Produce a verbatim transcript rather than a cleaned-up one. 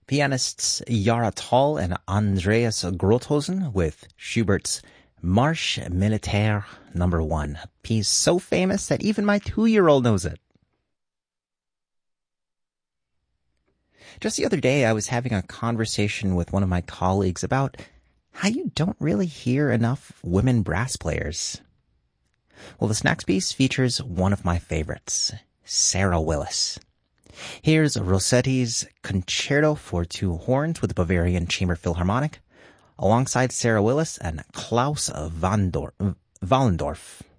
Pianists Yara Tall and Andreas Grothosen with Schubert's Marche Militaire number one, a piece so famous that even my two-year-old knows it. Just the other day, I was having a conversation with one of my colleagues about how you don't really hear enough women brass players. Well, this next piece features one of my favorites, Sarah Willis. Here's Rossetti's Concerto for Two Horns with the Bavarian Chamber Philharmonic, alongside Sarah Willis and Klaus Wallendorf.